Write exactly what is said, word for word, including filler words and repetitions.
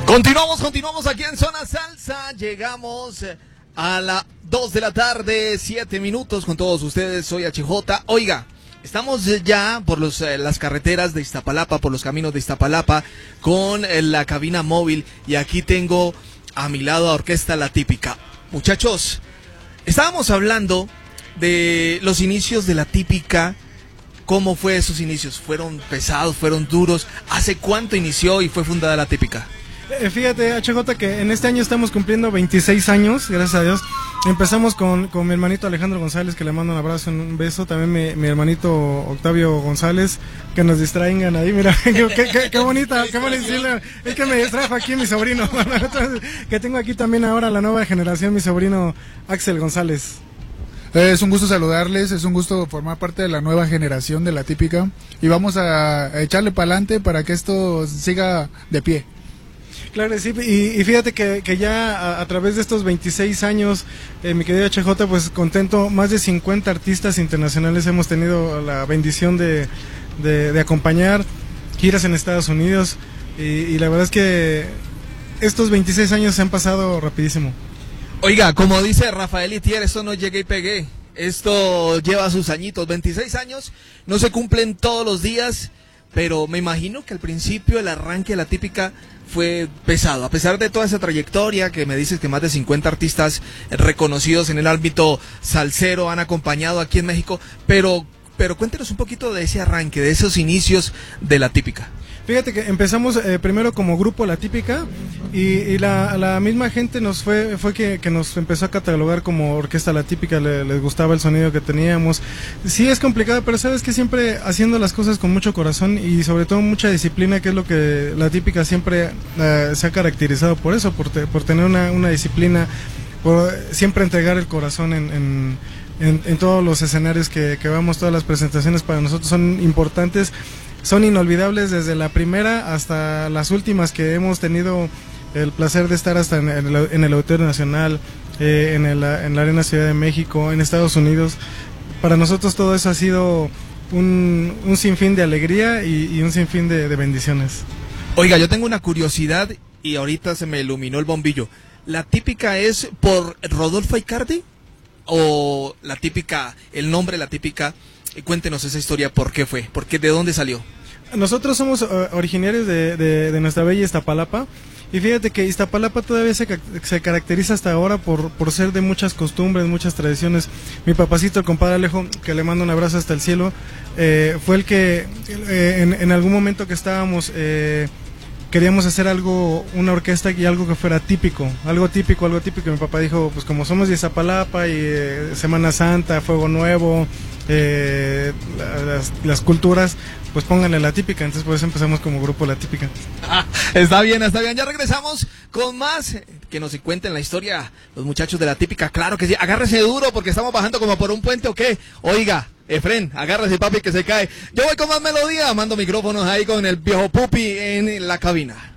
Continuamos, continuamos aquí en Zona Salsa. Llegamos a las dos de la tarde, siete minutos con todos ustedes. Soy H J. Oiga, estamos ya por los, eh, las carreteras de Iztapalapa, por los caminos de Iztapalapa, con eh, la cabina móvil. Y aquí tengo a mi lado a Orquesta La Típica. Muchachos, estábamos hablando de los inicios de La Típica. ¿Cómo fue esos inicios? ¿Fueron pesados? ¿Fueron duros? ¿Hace cuánto inició y fue fundada La Típica? Eh, fíjate, H J, que en este año estamos cumpliendo veintiséis años, gracias a Dios. Empezamos con, con mi hermanito Alejandro González, que le mando un abrazo, un beso. También mi, mi hermanito Octavio González, que nos distraigan ahí. Mira, qué, qué, qué bonita, qué bonita. Es que me distrajo aquí mi sobrino. Que tengo aquí también ahora la nueva generación, mi sobrino Axel González. Es un gusto saludarles, es un gusto formar parte de la nueva generación de La Típica y vamos a echarle para adelante para que esto siga de pie. Claro, sí, y, y fíjate que, que ya a, a través de estos veintiséis años, eh, mi querido H J, pues contento, más de cincuenta artistas internacionales hemos tenido la bendición de, de, de acompañar, giras en Estados Unidos, y, y la verdad es que estos veintiséis años se han pasado rapidísimo. Oiga, como dice Rafael Itier, esto no llegué y pegué, esto lleva sus añitos, veintiséis años, no se cumplen todos los días, pero me imagino que al principio el arranque de La Típica fue pesado, a pesar de toda esa trayectoria que me dices que más de cincuenta artistas reconocidos en el ámbito salsero han acompañado aquí en México, pero, pero cuéntenos un poquito de ese arranque, de esos inicios de La Típica. Fíjate que empezamos eh, primero como grupo La Típica y, y la, la misma gente nos fue fue que, que nos empezó a catalogar como Orquesta La Típica, le, les gustaba el sonido que teníamos. Sí es complicado, pero sabes que siempre haciendo las cosas con mucho corazón y sobre todo mucha disciplina, que es lo que La Típica siempre eh, se ha caracterizado por eso, por, te, por tener una, una disciplina, por siempre entregar el corazón en... en En, en todos los escenarios que, que vamos, todas las presentaciones para nosotros son importantes, son inolvidables desde la primera hasta las últimas que hemos tenido el placer de estar hasta en el, en el Auditorio Nacional, eh, en, el, en la Arena Ciudad de México, en Estados Unidos. Para nosotros todo eso ha sido un, un sinfín de alegría y, y un sinfín de, de bendiciones. Oiga, yo tengo una curiosidad y ahorita se me iluminó el bombillo. ¿La Típica es por Rodolfo Aicardi? ¿O La Típica, el nombre La Típica? Cuéntenos esa historia, ¿por qué fue? ¿Por qué, de dónde salió? Nosotros somos uh, originarios de, de, de nuestra bella Iztapalapa, y fíjate que Iztapalapa todavía se, se caracteriza hasta ahora por, por ser de muchas costumbres, muchas tradiciones. Mi papacito, el compadre Alejo, que le mando un abrazo hasta el cielo, eh, fue el que eh, en, en algún momento que estábamos... Eh, queríamos hacer algo, una orquesta y algo que fuera típico, algo típico, algo típico. Mi papá dijo, pues como somos de Iztapalapa y eh, Semana Santa, Fuego Nuevo, eh, las, las culturas, pues pónganle La Típica. Entonces por eso empezamos como grupo La Típica. Ah, está bien, está bien. Ya regresamos con más, que nos cuenten la historia los muchachos de La Típica. Claro que sí, agárrese duro porque estamos bajando como por un puente o qué. Oiga, Efren, agárrese papi que se cae. Yo voy con más melodía, mando micrófonos ahí con el viejo Pupi en la cabina.